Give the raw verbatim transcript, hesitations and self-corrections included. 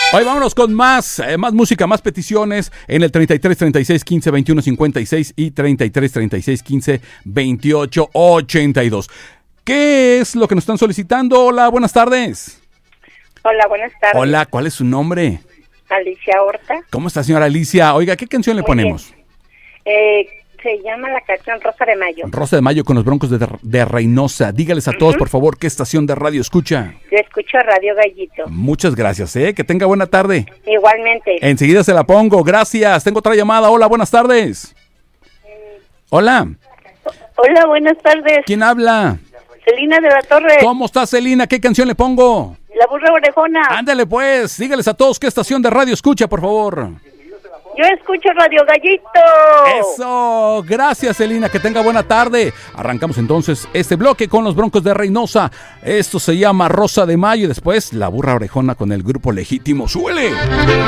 Hoy vámonos con más, eh, más música, más peticiones en el treinta y tres, treinta y seis, quince, veintiuno, cincuenta y seis y treinta y tres, treinta y seis, quince, veintiocho, ochenta y dos. ¿Qué es lo que nos están solicitando? Hola, buenas tardes. Hola, buenas tardes. Hola, ¿cuál es su nombre? Alicia Horta. ¿Cómo está, señora Alicia? Oiga, ¿qué canción le Muy ponemos? Eh, se llama la canción Rosa de Mayo. Rosa de Mayo con los Broncos de, de Reynosa. Dígales a todos, uh-huh. por favor, ¿qué estación de radio escucha? Yo escucho Radio Gallito. Muchas gracias, ¿eh? Que tenga buena tarde. Igualmente. Enseguida se la pongo. Gracias. Tengo otra llamada. Hola, buenas tardes. Hola. Hola, buenas tardes. ¿Quién habla? Celina de la Torre. ¿Cómo está, Celina? ¿Qué canción le pongo? La burra orejona. Ándale, pues. Dígales a todos qué estación de radio escucha, por favor. Yo escucho Radio Gallito. Eso, gracias, Celina, que tenga buena tarde. Arrancamos entonces este bloque con los Broncos de Reynosa. Esto se llama Rosa de Mayo y después La Burra Orejona con el grupo Legítimo. ¡Súbele!